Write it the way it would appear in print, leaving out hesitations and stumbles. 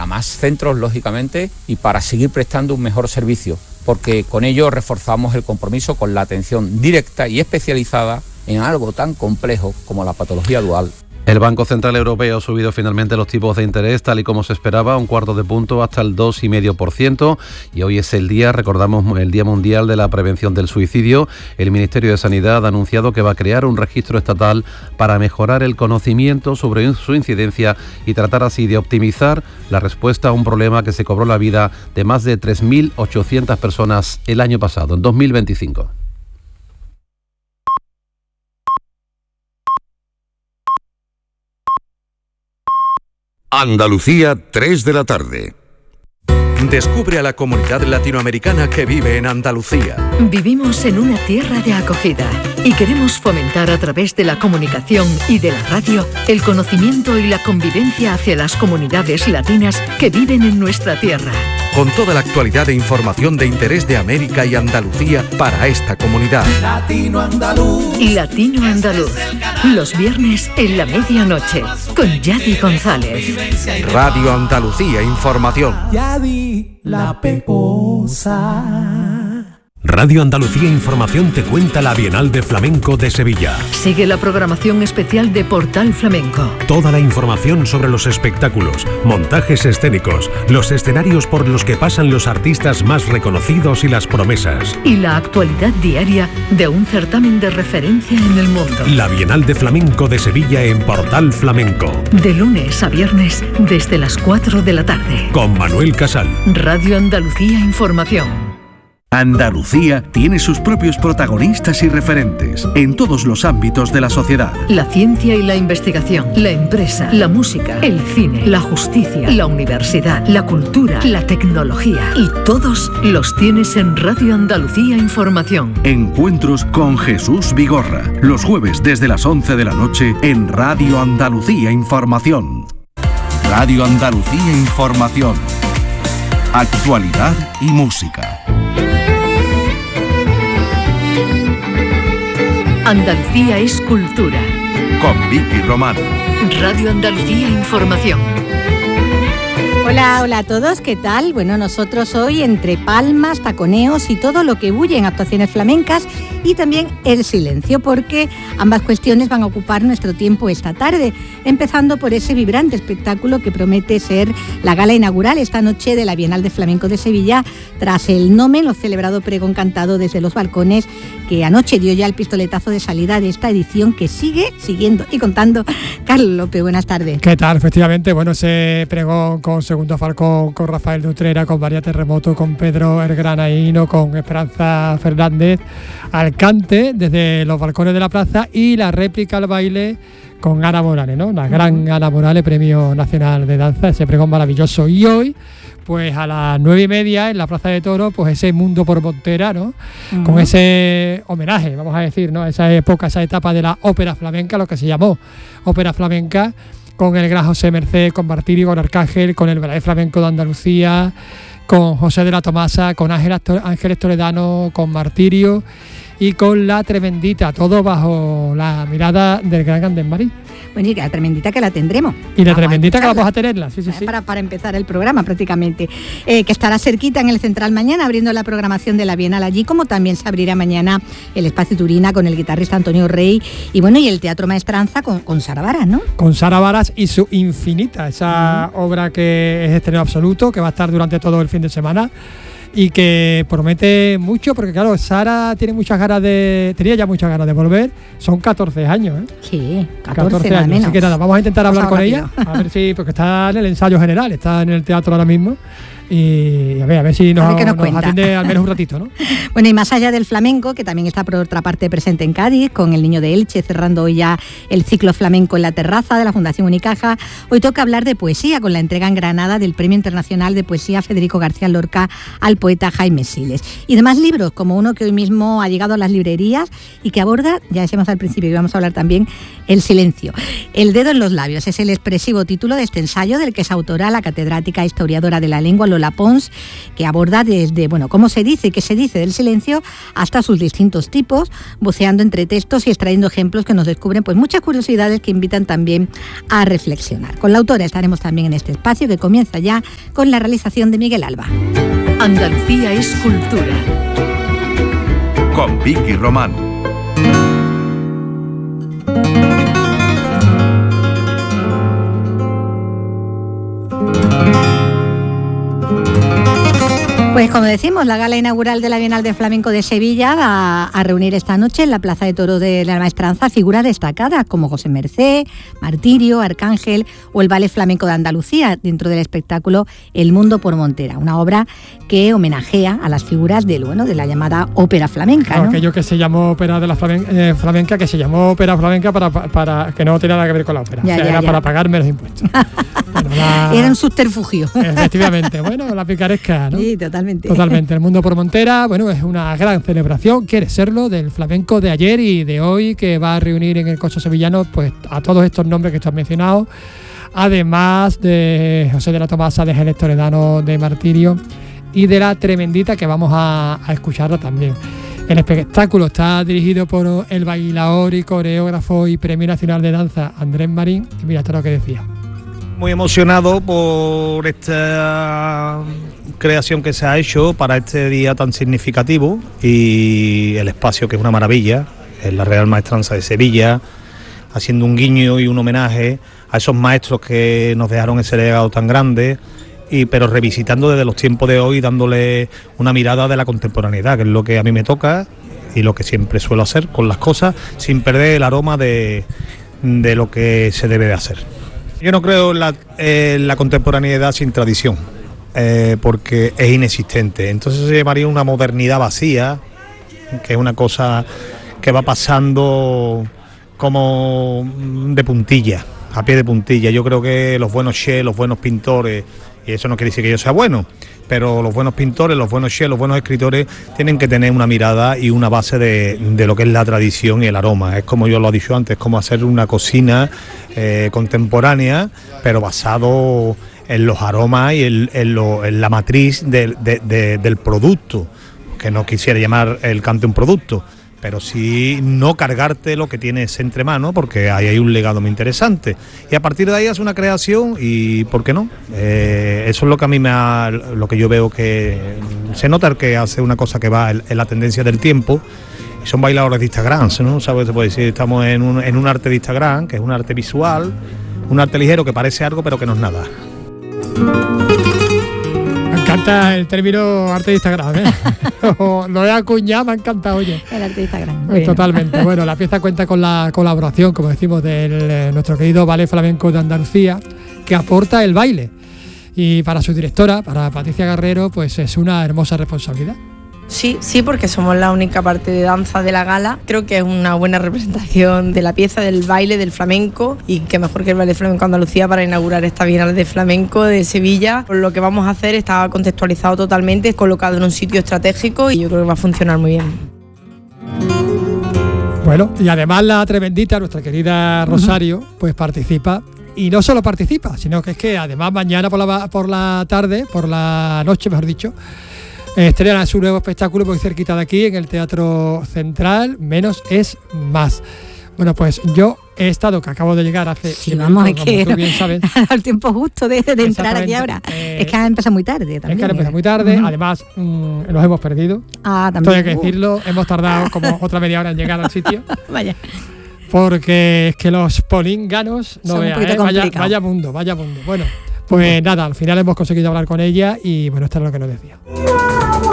más centros, lógicamente, y para seguir prestando un mejor servicio, porque con ello reforzamos el compromiso con la atención directa y especializada en algo tan complejo como la patología dual. El Banco Central Europeo ha subido finalmente los tipos de interés, tal y como se esperaba, 1/4 punto hasta el 2,5%. Y hoy es el día, recordamos, el Día Mundial de la Prevención del Suicidio. El Ministerio de Sanidad ha anunciado que va a crear un registro estatal para mejorar el conocimiento sobre su incidencia y tratar así de optimizar la respuesta a un problema que se cobró la vida de más de 3.800 personas el año pasado, en 2025. Andalucía, 3 de la tarde. Descubre a la comunidad latinoamericana que vive en Andalucía. Vivimos en una tierra de acogida y queremos fomentar a través de la comunicación y de la radio el conocimiento y la convivencia hacia las comunidades latinas que viven en nuestra tierra. Con toda la actualidad e información de interés de América y Andalucía para esta comunidad. Latino Andaluz. Latino Andaluz. Los viernes en la medianoche con Yadi González. Radio Andalucía Información. Yadi la Peposa. Radio Andalucía Información te cuenta la Bienal de Flamenco de Sevilla. Sigue la programación especial de Portal Flamenco. Toda la información sobre los espectáculos, montajes escénicos, los escenarios por los que pasan los artistas más reconocidos y las promesas. Y la actualidad diaria de un certamen de referencia en el mundo. La Bienal de Flamenco de Sevilla en Portal Flamenco. De lunes a viernes desde las 4 de la tarde. Con Manuel Casal. Radio Andalucía Información. Andalucía tiene sus propios protagonistas y referentes en todos los ámbitos de la sociedad. La ciencia y la investigación, la empresa, la música, el cine, la justicia, la universidad, la cultura, la tecnología. Y todos los tienes en Radio Andalucía Información. Encuentros con Jesús Vigorra, los jueves desde las 11 de la noche en Radio Andalucía Información. Radio Andalucía Información. Actualidad y música. Andalucía es cultura. Con Vicky Román. Radio Andalucía Información. Hola, hola a todos, ¿qué tal? Bueno, nosotros hoy entre palmas, taconeos y todo lo que bulle en actuaciones flamencas y también el silencio, porque ambas cuestiones van a ocupar nuestro tiempo esta tarde, empezando por ese vibrante espectáculo que promete ser la gala inaugural esta noche de la Bienal de Flamenco de Sevilla, tras el Nomen, lo celebrado pregón cantado desde los balcones, que anoche dio ya el pistoletazo de salida de esta edición que sigue siguiendo y contando. Carlos López, buenas tardes. ¿Qué tal? Efectivamente, bueno, ese pregón con Segundo Falcón, con Rafael de Utrera, con María Terremoto, con Pedro el Granaíno, con Esperanza Fernández, al cante desde los balcones de la plaza y la réplica al baile con Ana Morales, ¿no? La gran Ana Morales, Premio Nacional de Danza, ese pregón maravilloso. Y hoy, pues a las 9:30 en la Plaza de Toros, pues ese Mundo por Montera, ¿no? Con ese homenaje, vamos a decir, ¿no? Esa época, esa etapa de la ópera flamenca, lo que se llamó ópera flamenca, con el gran José Merced, con Martirio, con Arcángel, con el Ballet Flamenco de Andalucía, con José de la Tomasa, con Ángeles Toledano, con Martirio y con La Tremendita, todo bajo la mirada del gran Andrés Marín. Bueno, y que la Tremendita que la tendremos. Y la Tremendita que vamos a tenerla, sí. Para empezar el programa prácticamente, que estará cerquita en el Central mañana, abriendo la programación de la Bienal allí, como también se abrirá mañana el Espacio Turina con el guitarrista Antonio Rey y bueno, y el Teatro Maestranza con Sara Varas, ¿no? Con Sara Varas y su Infinita, esa obra que es estreno absoluto, que va a estar durante todo el fin de semana y que promete mucho, porque claro, Sara tenía ya muchas ganas de volver. Son 14 años, ¿eh? Sí, 14 años. menos. Así que nada, vamos a intentar hablar con ella, a ver si, porque está en el ensayo general, está en el teatro ahora mismo. Y a ver si nos atiende al menos un ratito, ¿no? Bueno, y más allá del flamenco, que también está por otra parte presente en Cádiz, con el Niño de Elche, cerrando hoy ya el ciclo flamenco en la terraza de la Fundación Unicaja, hoy toca hablar de poesía, con la entrega en Granada del Premio Internacional de Poesía Federico García Lorca al poeta Jaime Siles. Y demás libros, como uno que hoy mismo ha llegado a las librerías y que aborda, ya decíamos al principio, y vamos a hablar también, el silencio. El dedo en los labios es el expresivo título de este ensayo, del que es autora la catedrática e historiadora de la lengua Lola Pons, que aborda desde, cómo se dice, qué se dice del silencio, hasta sus distintos tipos, buceando entre textos y extrayendo ejemplos que nos descubren pues muchas curiosidades que invitan también a reflexionar. Con la autora estaremos también en este espacio que comienza ya con la realización de Miguel Alba. Andalucía es cultura. Con Vicky Román. Pues como decimos, la gala inaugural de la Bienal de Flamenco de Sevilla va a reunir esta noche en la Plaza de Toros de la Maestranza figuras destacadas como José Mercé, Martirio, Arcángel o el Ballet Flamenco de Andalucía dentro del espectáculo El Mundo por Montera, una obra que homenajea a las figuras de la llamada ópera flamenca, ¿no? Aquello que se llamó ópera de la flamenca, que se llamó ópera flamenca para que no tenía nada que ver con la ópera. Era para pagar menos impuestos. Era un subterfugio. Efectivamente, la picaresca, ¿no? Sí, totalmente. Totalmente. El Mundo por Montera, es una gran celebración, quiere serlo, del flamenco de ayer y de hoy, que va a reunir en el Coso Sevillano pues a todos estos nombres que tú has mencionado, además de José de la Tomasa, de Génesis Toledano, de Martirio y de la Tremendita, que vamos a escucharla también. El espectáculo está dirigido por el bailaor y coreógrafo y Premio Nacional de Danza Andrés Marín, y mira, esto es lo que decía. Muy emocionado por esta creación que se ha hecho para este día tan significativo y el espacio, que es una maravilla, es la Real Maestranza de Sevilla, haciendo un guiño y un homenaje a esos maestros que nos dejaron ese legado tan grande, pero revisitando desde los tiempos de hoy, dándole una mirada de la contemporaneidad, que es lo que a mí me toca y lo que siempre suelo hacer con las cosas, sin perder el aroma de lo que se debe de hacer. Yo no creo en la contemporaneidad sin tradición, porque es inexistente. Entonces se llamaría una modernidad vacía, que es una cosa que va pasando como de puntilla, a pie de puntilla. Yo creo que los buenos chefs, los buenos pintores, y eso no quiere decir que yo sea bueno, pero los buenos pintores, los buenos chefs, los buenos escritores tienen que tener una mirada y una base de lo que es la tradición y el aroma. Es como yo lo he dicho antes, como hacer una cocina contemporánea, pero basado en los aromas y en la matriz del producto, que no quisiera llamar el cante un producto, pero sí no cargarte lo que tienes entre manos, porque ahí hay un legado muy interesante. Y a partir de ahí hace una creación y ¿por qué no? Eso es lo que a mí lo que yo veo, que se nota que hace una cosa que va en la tendencia del tiempo. Y son bailadores de Instagram, ¿no? ¿Sabes? Se puede decir, estamos en un arte de Instagram, que es un arte visual, un arte ligero que parece algo, pero que no es nada. Me encanta el término arte de Instagram, ¿eh? Lo he acuñado, me ha encantado, oye. El arte de Instagram. Totalmente. La pieza cuenta con la colaboración, como decimos, de nuestro querido Ballet Flamenco de Andalucía, que aporta el baile. Y para su directora, para Patricia Guerrero, pues es una hermosa responsabilidad. Sí, porque somos la única parte de danza de la gala. Creo que es una buena representación de la pieza, del baile, del flamenco, y qué mejor que el Ballet Flamenco Andalucía para inaugurar esta Bienal de Flamenco de Sevilla. Lo que vamos a hacer está contextualizado totalmente, colocado en un sitio estratégico, y yo creo que va a funcionar muy bien. Y además la Tremendita, nuestra querida Rosario, pues participa. Y no solo participa, sino que es que además mañana por la noche, mejor dicho, estrena su nuevo espectáculo muy cerquita de aquí, en el Teatro Central, Menos es Más. Pues yo he estado, que acabo de llegar hace... Sí, vamos, es que tú bien sabes. Al tiempo justo de entrar aquí ahora. Es que ha empezado muy tarde también. Es que ha empezado muy tarde, además nos hemos perdido. También. Todo hay que decirlo, hemos tardado como otra media hora en llegar al sitio. Vaya. Porque es que los polínganos, no veas, vaya mundo. Pues nada, al final hemos conseguido hablar con ella y esto es lo que nos decía.